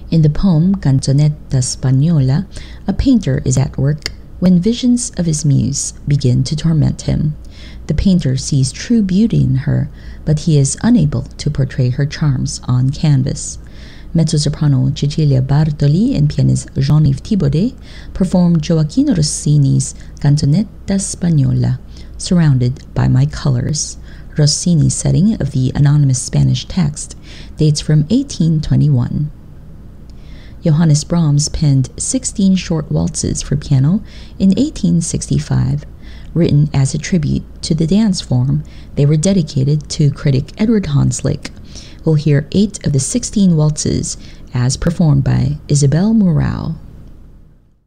In the poem Canzonetta Spagnola, a painter is at work when visions of his muse begin to torment him. The painter sees true beauty in her, but he is unable to portray her charms on canvas. Mezzo-soprano Cecilia Bartoli and pianist Jean-Yves Thibaudet performed Gioacchino Rossini's Canzonetta Spagnola, Surrounded by My Colors. Rossini's setting of the anonymous Spanish text dates from 1821. Johannes Brahms penned 16 short waltzes for piano in 1865. Written as a tribute to the dance form, they were dedicated to critic Edward Hanslick. We'll hear 8 of the 16 waltzes as performed by Isabelle Moreau.